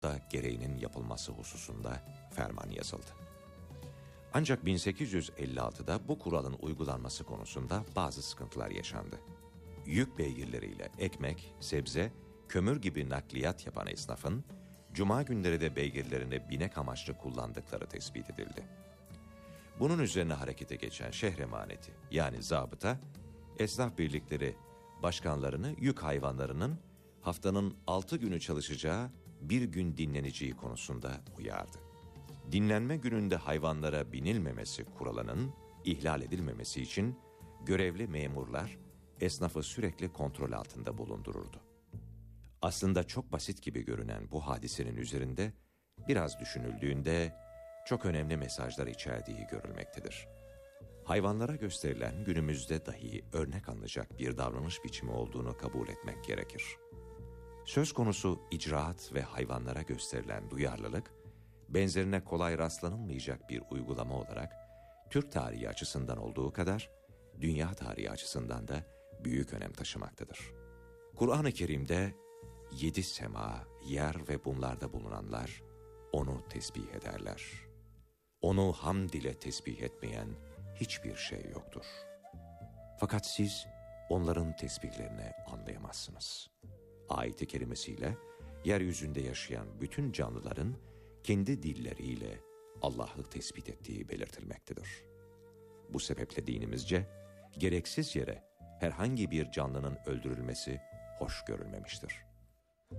da gereğinin yapılması hususunda ferman yazıldı. Ancak 1856'da bu kuralın uygulanması konusunda bazı sıkıntılar yaşandı. Yük beygirleriyle ekmek, sebze, kömür gibi nakliyat yapan esnafın, cuma günleri de beygirlerini binek amaçlı kullandıkları tespit edildi. Bunun üzerine harekete geçen şehir emaneti yani zabıta, esnaf birlikleri başkanlarını yük hayvanlarının haftanın 6 günü çalışacağı, bir gün dinleneceği konusunda uyardı. Dinlenme gününde hayvanlara binilmemesi kuralının ihlal edilmemesi için görevli memurlar esnafı sürekli kontrol altında bulundururdu. Aslında çok basit gibi görünen bu hadisenin üzerinde biraz düşünüldüğünde çok önemli mesajlar içerdiği görülmektedir. Hayvanlara gösterilen günümüzde dahi örnek alınacak bir davranış biçimi olduğunu kabul etmek gerekir. Söz konusu icraat ve hayvanlara gösterilen duyarlılık, benzerine kolay rastlanılmayacak bir uygulama olarak Türk tarihi açısından olduğu kadar dünya tarihi açısından da büyük önem taşımaktadır. Kur'an-ı Kerim'de 7 sema, yer ve bunlarda bulunanlar onu tesbih ederler. Onu hamd ile tesbih etmeyen hiçbir şey yoktur. Fakat siz onların tesbihlerini anlayamazsınız. Ayet-i kerimesiyle yeryüzünde yaşayan bütün canlıların kendi dilleriyle Allah'ı tespit ettiği belirtilmektedir. Bu sebeple dinimizce gereksiz yere herhangi bir canlının öldürülmesi hoş görülmemiştir.